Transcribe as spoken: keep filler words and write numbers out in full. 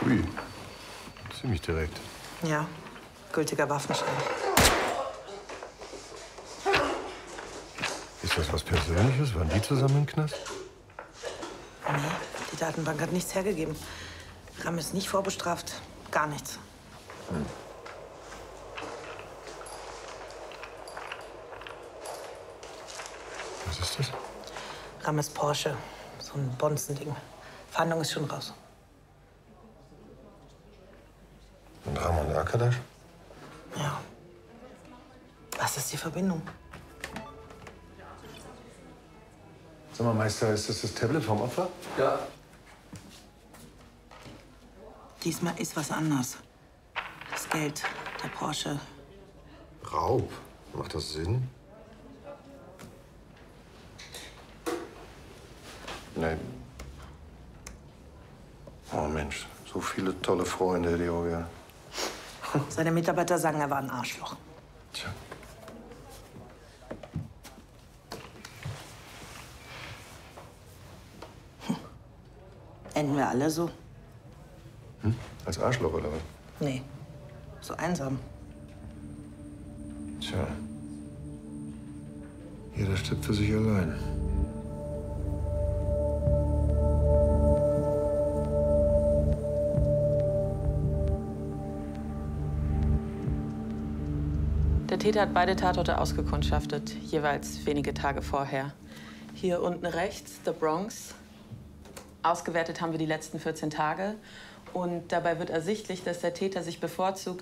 Ui, ziemlich direkt. Ja, gültiger Waffenschein. Ist das was Persönliches? Waren die zusammen im Knast? Nee, die Datenbank hat nichts hergegeben. Ram ist nicht vorbestraft, gar nichts. Hm. Was ist das? Ram ist Porsche, so ein Bonzending. Fahndung ist schon raus. Und Ramon Arkadasch? Ja. Was ist die Verbindung? Sag mal, Meister, ist das das Tablet vom Opfer? Ja. Diesmal ist was anders. Das Geld, der Porsche. Raub? Macht das Sinn? Nein. Oh Mensch, so viele tolle Freunde, die Olga. Seine Mitarbeiter sagen, er war ein Arschloch. Tja. Hm. Enden wir alle so? Hm? Als Arschloch oder was? Nee, so einsam. Tja. Jeder stirbt für sich allein. Der Täter hat beide Tatorte ausgekundschaftet, jeweils wenige Tage vorher. Hier unten rechts, The Bronx. Ausgewertet haben wir die letzten vierzehn Tage. Und dabei wird ersichtlich, dass der Täter sich bevorzugt